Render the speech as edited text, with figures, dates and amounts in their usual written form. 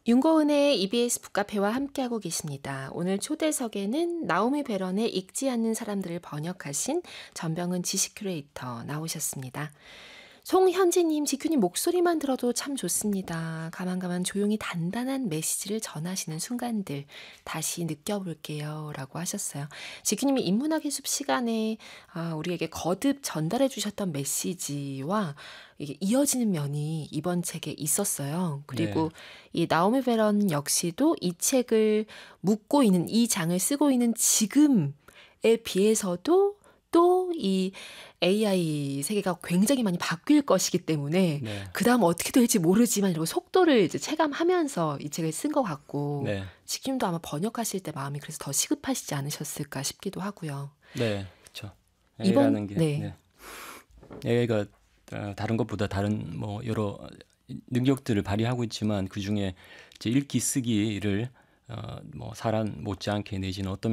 윤고은의 EBS 북카페와 함께하고 계십니다. 오늘 초대석에는 나오미 베런의 읽지 않는 사람들을 번역하신 전병은 지식 큐레이터 나오셨습니다. 송현지님, 지큐님 목소리만 들어도 참 좋습니다. 가만가만 조용히 단단한 메시지를 전하시는 순간들 다시 느껴볼게요. 라고 하셨어요. 지큐님이 인문학의 숲 시간에 우리에게 거듭 전달해 주셨던 메시지와 이게 이어지는 면이 이번 책에 있었어요. 그리고 이 나오미 베런 역시도 이 책을 묻고 있는, 이 장을 쓰고 있는 지금에 비해서도 또 이 AI 세계가 굉장히 많이 바뀔 것이기 때문에 그다음 어떻게 될지 모르지만 이러고 속도를 이제 체감하면서 이 책을 쓴 것 같고 지금도 아마 번역하실 때 마음이 그래서 더 시급하시지 않으셨을까 싶기도 하고요. 네, 그렇죠. 이번 AI라는 게 AI가 다른 것보다 다른 뭐 여러 능력들을 발휘하고 있지만 그 중에 이제 읽기 쓰기를 뭐 사람 못지않게 내지는 어떤